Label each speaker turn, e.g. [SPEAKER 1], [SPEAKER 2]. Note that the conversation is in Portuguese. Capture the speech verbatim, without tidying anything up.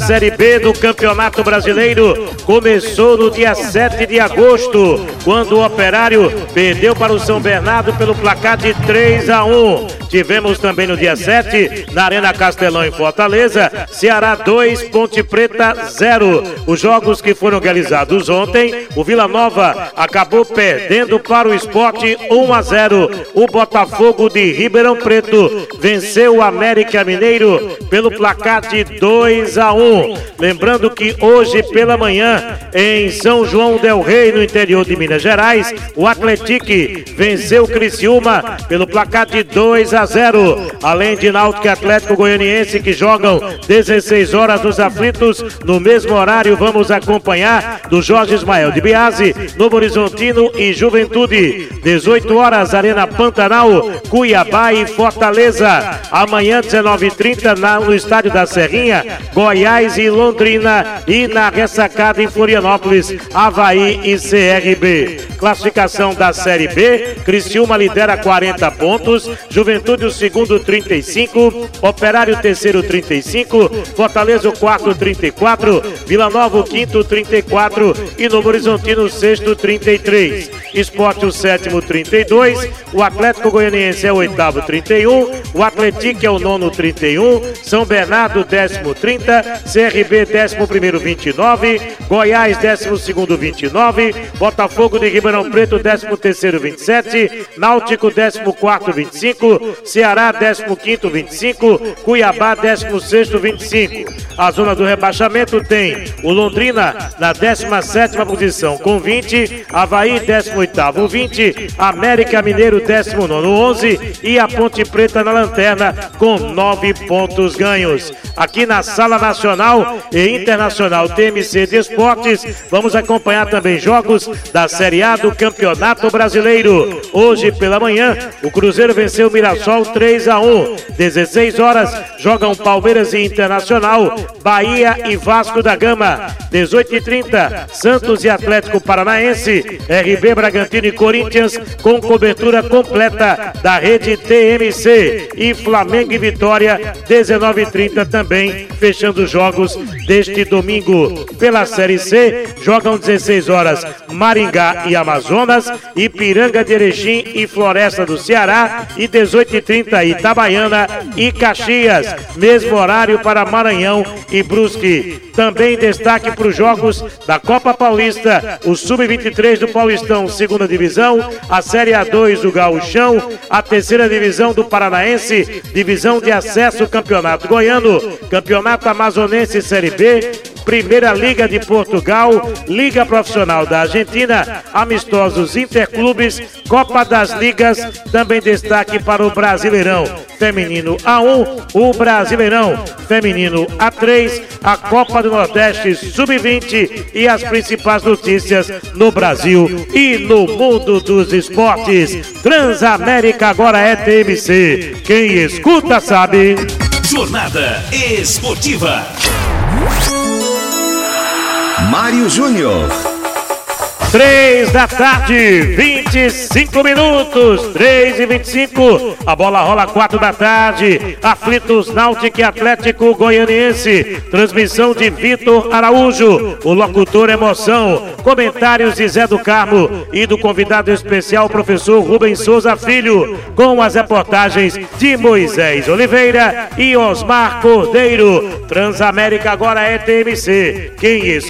[SPEAKER 1] Série B do Campeonato Brasileiro começou no dia sete de agosto, quando o Operário perdeu para o São Bernardo pelo placar de três a um. Tivemos também no dia sete, na Arena Castelão em Fortaleza, Ceará dois, Ponte Preta zero. Os jogos que foram realizados ontem, o Vila Nova acabou perdendo para o Sport um a zero. O Botafogo de Ribeirão Preto venceu o América Mineiro pelo placar de dois a um. Lembrando que hoje pela manhã, em São João del Rei, no interior de Minas Gerais, o Atlético venceu o Criciúma pelo placar de dois a zero. Além de Náutico e Atlético Goianiense, que jogam dezesseis horas nos aflitos, no mesmo horário vamos acompanhar do Jorge Ismael de Biase, Novo Horizontino e Juventude. dezoito horas, Arena Pantanal, Cuiabá e Fortaleza. Amanhã, dezenove e trinta, no Estádio da Serrinha, Goiás e Londrina. E na ressacada em Florianópolis, Avaí e C R B. Classificação da Série B, Criciúma lidera quarenta pontos, Juventude o segundo trinta e cinco, Operário o terceiro trinta e cinco, Fortaleza o quarto trinta e quatro, Vila Nova o quinto trinta e quatro e Novo Horizontino o sexto trinta e três. Sport o sétimo trinta e dois, o Atlético Goianiense é o oitavo trinta e um, o Atlético é o nono trinta e um, São Bernardo décimo trinta, C R B décimo primeiro vinte e nove, Goiás décimo segundo vinte e nove, Botafogo de Ribeirão Preto décimo terceiro vinte e sete, Náutico décimo quarto vinte e cinco, Ceará décimo quinto vinte e cinco, Cuiabá décimo sexto vinte e cinco. A zona do rebaixamento tem o Londrina na décima sétima posição com vinte, Avaí décimo oitavo vinte, América Mineiro décimo nono onze e a Ponte Preta na lanterna com nove pontos ganhos. Aqui na Sala Nacional e Internacional T M C de Esportes, vamos acompanhar também jogos da Série A do Campeonato Brasileiro. Hoje pela manhã, o Cruzeiro venceu o Mirassol três a um. dezesseis horas, jogam Palmeiras e Internacional, Bahia e Vasco da Gama. dezoito e trinta, Santos e Atlético Paranaense, R B Bragantino e Corinthians com cobertura completa da rede T M C. E Flamengo e Vitória, dezenove e trinta também, fechando os jogos deste domingo. Pela Série C, jogam dezesseis horas Maringá e Amazonas, Ipiranga de Erechim e Floresta do Ceará, e dezoito e trinta Itabaiana e Caxias, mesmo horário para Maranhão e Brusque. Também destaque para os jogos da Copa Paulista, o sub vinte e três do Paulistão, segunda divisão, a Série A dois do Gauchão, a terceira divisão do Paranaense, divisão de acesso Campeonato Goiano, Campeonato Amazonense Série B, Primeira Liga de Portugal, Liga Profissional da Argentina, amistosos interclubes, Copa das Ligas, também destaque para o Brasileirão Feminino A um, o Brasileirão Feminino A três, a Copa do Nordeste sub vinte e as principais notícias no Brasil e no mundo dos esportes. Transamérica agora é T M C. Quem escuta sabe.
[SPEAKER 2] Jornada Esportiva.
[SPEAKER 3] Mário Júnior.
[SPEAKER 1] Três da tarde, vinte e cinco minutos, três e vinte e cinco, a bola rola quatro da tarde, aflitos Náutico e Atlético Goianiense, transmissão de Vitor Araújo, o locutor Emoção, comentários de Zé do Carmo e do convidado especial professor Rubens Souza Filho, com as reportagens de Moisés Oliveira e Osmar Cordeiro. Transamérica agora é T M C, quem escuta